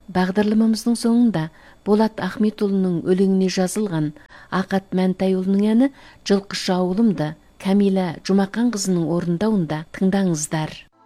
Бағдарламамыздың соңында Болат Ахметұлының өлеңіне жазылған Ақат Мәнтайұлының әні «Жылқышы ауылымды» Кәмила Жұмақан қызының орындауында тыңдаңыздар.